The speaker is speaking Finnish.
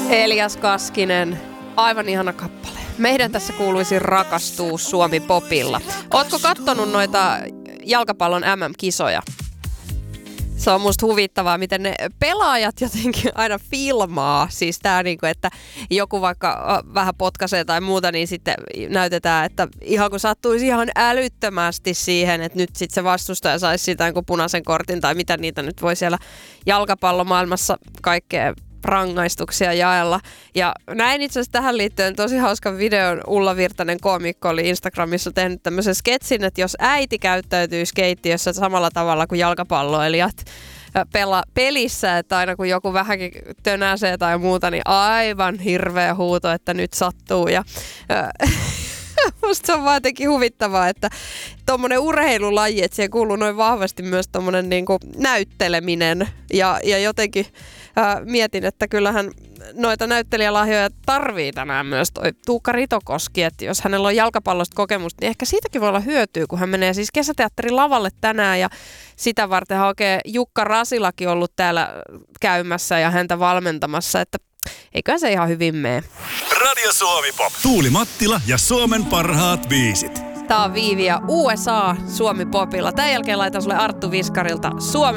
Elias Kaskinen, aivan ihana kappale. Meidän tässä kuuluisi rakastua Suomi Popilla. Ootko kattonut noita jalkapallon MM-kisoja? Se on musta huvittavaa, miten ne pelaajat jotenkin aina filmaa. Siis tää niinku, että joku vaikka vähän potkaisee tai muuta, niin sitten näytetään, että ihan kun sattuisi ihan älyttömästi siihen, että nyt sit se vastustaja saisi sitä jonkun punaisen kortin tai mitä niitä nyt voi siellä jalkapallomaailmassa kaikkea rangaistuksia jaella. Ja näin itse asiassa tähän liittyen tosi hauskan videon. Ulla Virtanen koomikko oli Instagramissa tehnyt tämmöisen sketsin, että jos äiti käyttäytyisi keittiössä samalla tavalla kuin jalkapalloilijat pelissä, että aina kun joku vähänkin tönäsee tai muuta, niin aivan hirveä huuto, että nyt sattuu. Ja musta se on vaan jotenkin huvittavaa, että tommonen urheilulaji, että siihen kuuluu noin vahvasti myös tommonen niinku näytteleminen ja jotenkin mietin, että kyllähän noita näyttelijälahjoja tarvii tänään myös toi Tuukka Ritokoski, että jos hänellä on jalkapallosta kokemusta, niin ehkä siitäkin voi olla hyötyä, kun hän menee siis kesäteatterin lavalle tänään ja sitä varten oikein Jukka Rasilakin ollut täällä käymässä ja häntä valmentamassa, että eiköhän se ihan hyvin mene. Radio Suomi Pop. Tuuli Mattila ja Suomen parhaat biisit. Tää on Viivi ja USA Suomi Popilla. Tän jälkeen laitan sulle Arttu Viskarilta Suomi